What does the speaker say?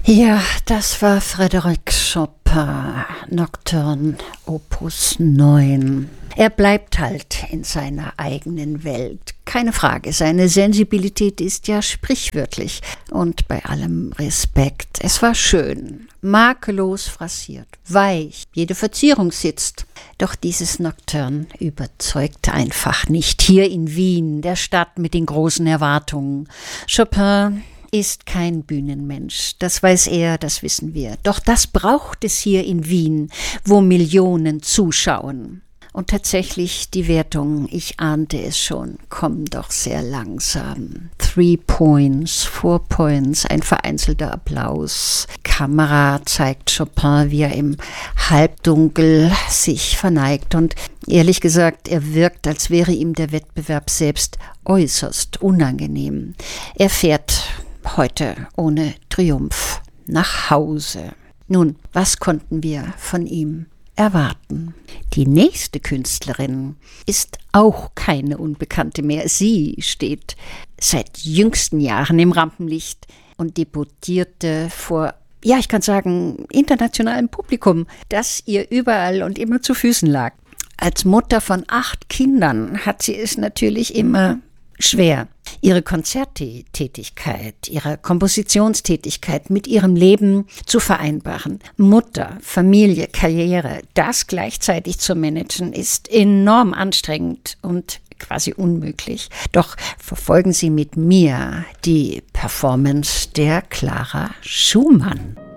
Ja, das war Frédéric Chopin, Nocturne Opus 9. Er bleibt halt in seiner eigenen Welt. Keine Frage, seine Sensibilität ist ja sprichwörtlich. Und bei allem Respekt, es war schön, makellos phrasiert, weich, jede Verzierung sitzt. Doch dieses Nocturne überzeugt einfach nicht. Hier in Wien, der Stadt mit den großen Erwartungen. Chopin ist kein Bühnenmensch. Das weiß er, das wissen wir. Doch das braucht es hier in Wien, wo Millionen zuschauen. Und tatsächlich die Wertungen, ich ahnte es schon, kommen doch sehr langsam. 3 Points, 4 Points, ein vereinzelter Applaus. Kamera zeigt Chopin, wie er im Halbdunkel sich verneigt. Und ehrlich gesagt, er wirkt, als wäre ihm der Wettbewerb selbst äußerst unangenehm. Er fährt heute ohne Triumph nach Hause. Nun, was konnten wir von ihm erwarten? Die nächste Künstlerin ist auch keine Unbekannte mehr. Sie steht seit jüngsten Jahren im Rampenlicht und debütierte vor, ja, ich kann sagen, internationalem Publikum, das ihr überall und immer zu Füßen lag. Als Mutter von 8 Kindern hat sie es natürlich immer schwer, ihre Konzerttätigkeit, ihre Kompositionstätigkeit mit ihrem Leben zu vereinbaren. Mutter, Familie, Karriere, das gleichzeitig zu managen, ist enorm anstrengend und quasi unmöglich. Doch verfolgen Sie mit mir die Performance der Clara Schumann.